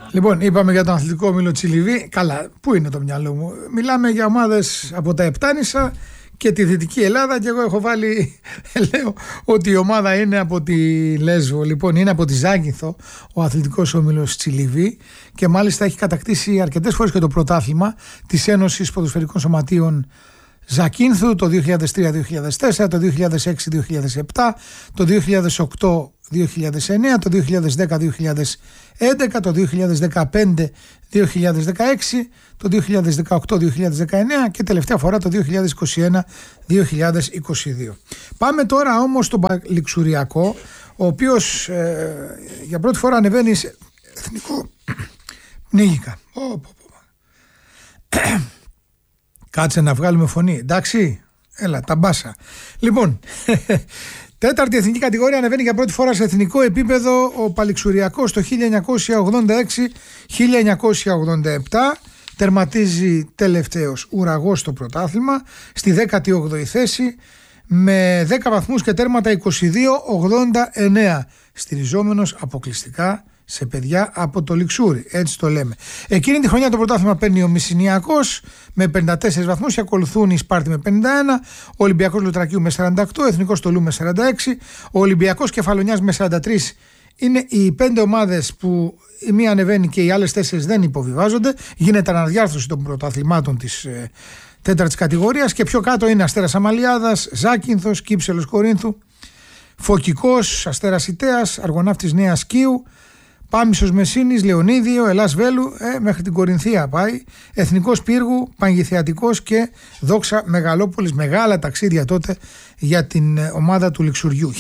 Λοιπόν, είπαμε για τον αθλητικό όμιλο Τσιλιβί. Καλά, πού είναι το μυαλό μου? Μιλάμε για ομάδες από τα Επτάνησα και τη Δυτική Ελλάδα, και εγώ έχω βάλει, λέω ότι η ομάδα είναι από τη Λέσβο. Λοιπόν, είναι από τη Ζάκυνθο ο αθλητικός όμιλος Τσιλιβί, και μάλιστα έχει κατακτήσει αρκετές φορές και το πρωτάθλημα της Ένωσης Ποδοσφαιρικών Σωματείων Ζακίνθου το 2003-2004, το 2006-2007, το 2008-2009, το 2010-2011, το 2015-2016, το 2018-2019 και τελευταία φορά το 2021-2022. Πάμε τώρα όμως στον Παλιξουριακό, ο οποίος για πρώτη φορά ανεβαίνει σε εθνικό. Πνίγηκα. Κάτσε να βγάλουμε φωνή, εντάξει, έλα τα μπάσα. Λοιπόν, τέταρτη εθνική κατηγορία, ανεβαίνει για πρώτη φορά σε εθνικό επίπεδο ο Παλιξουριακός το 1986-1987, τερματίζει τελευταίος ουραγός στο πρωτάθλημα στη 18η θέση με 10 βαθμούς και τέρματα 22-89, στηριζόμενος αποκλειστικά σε παιδιά από το Λιξούρι, έτσι το λέμε. Εκείνη τη χρονιά το πρωτάθλημα παίρνει ο Μυσσηνιακός με 54 βαθμούς και ακολουθούν η Σπάρτη με 51, ο Ολυμπιακός Λουτρακίου με 48, ο Εθνικός Στολού με 46, ο Ολυμπιακός Κεφαλονιάς με 43. Είναι οι 5 ομάδες που η μία ανεβαίνει και οι άλλες 4 δεν υποβιβάζονται. Γίνεται αναδιάρθρωση των πρωταθλημάτων της τέταρτης κατηγορίας, και πιο κάτω είναι Αστέρας Αμαλιάδας, Ζάκυνθος, Κύψελος Κορίνθου, Φωκικός, Αστέρας Ιτέας, Αργοναύτης Νέας Κίου, Πάμισος Μεσίνης, Λεωνίδιο, Ελλάς Βέλου, μέχρι την Κορινθία πάει, Εθνικός Πύργου, Παγγιθεατικός και Δόξα Μεγαλόπολης. Μεγάλα ταξίδια τότε για την ομάδα του Λιξουριού.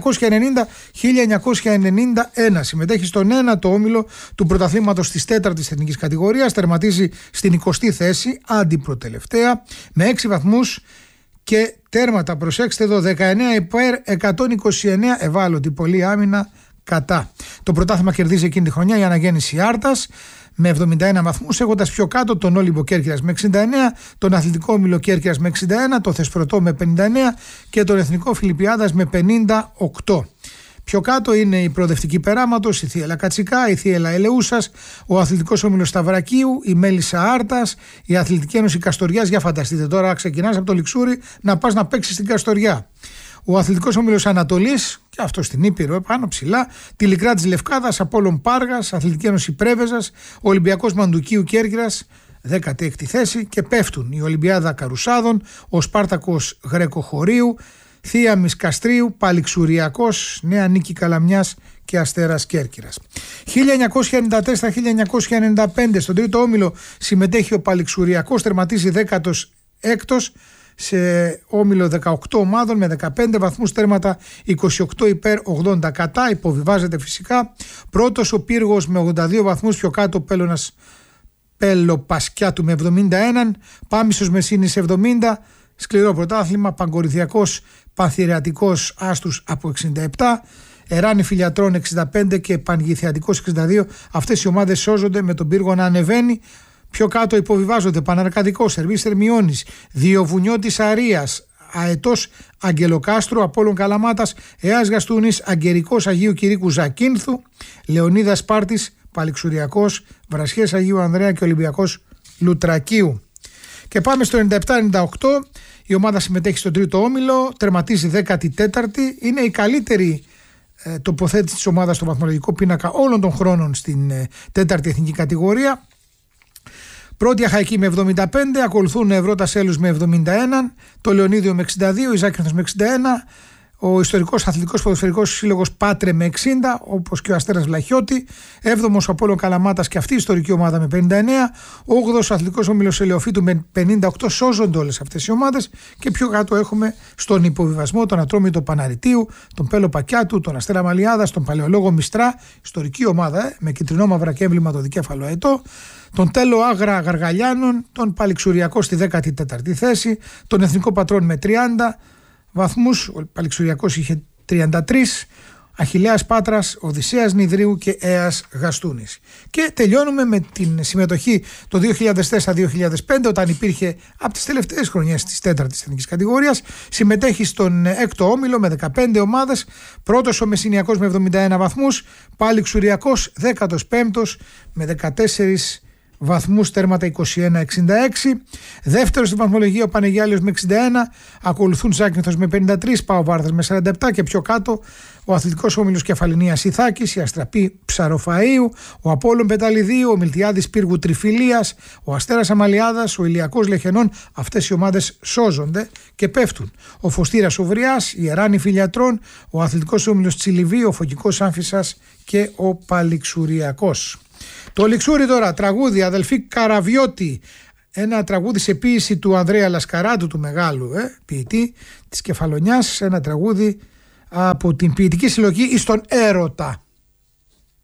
1990-1991 συμμετέχει στον 1ο όμιλο του πρωταθλήματος της 4ης εθνικής κατηγορίας, τερματίζει στην 20η θέση, αντιπροτελευταία, με 6 βαθμούς και τέρματα, προσέξτε εδώ, 19 υπέρ 129, ευάλωτη πολλή άμυνα κατά. Το πρωτάθλημα κερδίζει εκείνη τη χρονιά η Αναγέννηση Άρτας με 71 βαθμούς, έχοντας πιο κάτω τον Όλυμπο Κέρκυρας με 69, τον Αθλητικό Όμιλο Κέρκυρας με 61, τον Θεσπρωτό με 59 και τον Εθνικό Φιλιππιάδας με 58. Πιο κάτω είναι η Προοδευτική Περάματος, η Θίελα Κατσικά, η Θίελα Ελεούσας, ο Αθλητικός Όμιλος Σταυρακίου, η Μέλισσα Άρτας, η Αθλητική Ένωση Καστοριάς. Για φανταστείτε τώρα, ξεκινάς από το Λιξούρι να πας να παίξεις στην Καστοριά. Ο Αθλητικός Όμιλος Ανατολής, και αυτό στην Ήπειρο, επάνω ψηλά, τη Λικρά της Λευκάδας, Απόλλων Πάργας, Αθλητική Ένωση Πρέβεζας, ο Ολυμπιακός Μαντουκίου Κέρκυρας, 16η θέση, και πέφτουν η Ολυμπιάδα Καρουσάδων, ο Σπάρτακος Γρεκοχωρίου, Θείαμις Καστρίου, Παλιξουριακός, Νέα Νίκη Καλαμιάς και Αστέρας Κέρκυρας. 1994-1995 στον 3ο όμιλο συμμετέχει ο Παλιξουριακός, τερματίζει 16ος σε όμιλο 18 ομάδων με 15 βαθμούς, τέρματα 28 υπέρ 80 κατά, υποβιβάζεται φυσικά. Πρώτος ο Πύργος με 82 βαθμούς, πιο κάτω Πέλωνας Πελοπασκιάτου με 71, Πάμισος Μεσίνης 70, σκληρό πρωτάθλημα, Παγκορυθιακός Πανθηρεατικός Άστους από 67, Εράνη Φιλιατρών 65 και Πανγιθεατικός 62. Αυτές οι ομάδες σώζονται με τον Πύργο να ανεβαίνει. Πιο κάτω υποβιβάζονται Παναρκαδικός, Σερβής Θερμιώνης, Διοβουνιώτης Αρίας, Αετός Αγγελοκάστρου, Απόλλων Καλαμάτας, Εάς Γαστούνης, Αγγερικός Αγίου Κηρύκου Ζακίνθου, Λεωνίδας Σπάρτης, Παλιξουριακός, Βρασιές Αγίου Ανδρέα και Ολυμπιακός Λουτρακίου. Και πάμε στο 97-98, η ομάδα συμμετέχει στον 3ο όμιλο, τερματίζει 14η, είναι η καλύτερη τοποθέτηση της ομάδας στο βαθμολογικό πίνακα όλων των χρόνων στην 4η εθνική κατηγορία. Πρώτη Αχαϊκή με 75, ακολουθούν Ευρώτα Έλους με 71, το Λεωνίδιο με 62, η Ζάκυνθος με 61, ο Ιστορικός Αθλητικός Ποδοσφαιρικός Σύλλογος Πάτρε με 60, όπως και ο Αστέρας Βλαχιώτη, 7ος ο Απόλλων Καλαμάτας και αυτή η ιστορική ομάδα με 59, 8ος ο Αθλητικός Όμιλος Ελαιοφύτου με 58, σώζονται όλες αυτές οι ομάδες, και πιο κάτω έχουμε στον υποβιβασμό τον Ατρόμητο Παναριτίου, τον Πέλο Πακιάτου, τον Αστέρα Μαλιάδας, τον Παλαιολόγο Μιστρά, ιστορική ομάδα με κυτρινό μαύρα και έμβλημα το δικέφαλο αετό, τον Τέλο Άγρα Γαργαλιάνων, τον Παλιξουριακό στη 14η θέση, τον Εθνικό Πατρόν με 30 βαθμούς, ο Παλιξουριακός είχε 33, Αχιλλέας Πάτρας, Οδυσσέας Νιδρίου και Αίας Γαστούνης. Και τελειώνουμε με την συμμετοχή το 2004-2005, όταν υπήρχε από τις τελευταίες χρονιές της 4ης εθνικής κατηγορίας. Συμμετέχει στον 6ο όμιλο με 15 ομάδες. Πρώτος ο Μεσσηνιακός με 71 βαθμούς, πάλι Ξουριακός 15ος με 14 βαθμούς, τέρματα 21-66. Δεύτερος στη βαθμολογία ο Πανεγιάλιος με 61, ακολουθούν Ζάκυνθος με 53, Πάο Βάρδας με 47 και πιο κάτω ο Αθλητικός Όμιλος Κεφαληνίας Ιθάκης, η Αστραπή Ψαροφαΐου, ο Απόλλων Πεταλιδίου, ο Μιλτιάδης Πύργου Τριφυλίας, ο Αστέρας Αμαλιάδας, ο Ηλιακός Λεχενών. Αυτές οι ομάδες σώζονται και πέφτουν. Ο Φωστήρας Οβριάς, η Εράνη Φιλιατρών, ο Αθλητικός Όμιλος Τσιλιβί, ο Φωκικός Άμφισσας και ο Παλιξουριακός. Το Λιξούρι τώρα, τραγούδι, αδελφή Καραβιώτη. Ένα τραγούδι σε ποίηση του Ανδρέα Λασκαράτου, του μεγάλου ποιητή της Κεφαλονιάς. Ένα τραγούδι από την ποιητική συλλογή «Εις τον έρωτα».